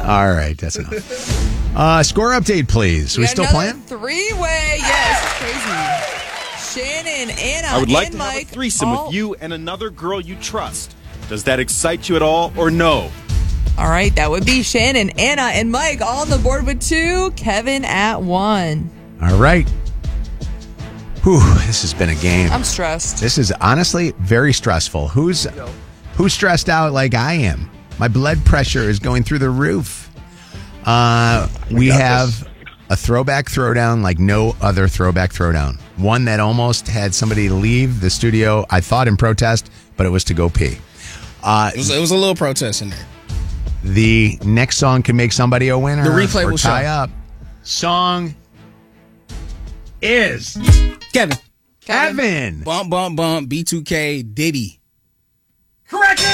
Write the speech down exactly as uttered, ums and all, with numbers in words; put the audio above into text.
All right, that's enough. Uh, score update, please. We, we still playing? Three-way, yes, crazy. Shannon, Anna, I would like and to Mike. have a threesome all... with you and another girl you trust. Does that excite you at all, or no? All right, that would be Shannon, Anna, and Mike all on the board with two. Kevin at one. All right. Whew, this has been a game. I'm stressed. This is honestly very stressful. Who's who's stressed out like I am? My blood pressure is going through the roof. Uh, we have this. a throwback throwdown like no other throwback throwdown. One that almost had somebody leave the studio, I thought in protest, but it was to go pee. Uh, it, was, it was a little protest in there. The next song can make somebody a winner. The replay or will tie show. up. Song is Kevin. Kevin. Bump, bump, bump. B two K. Diddy. Correct.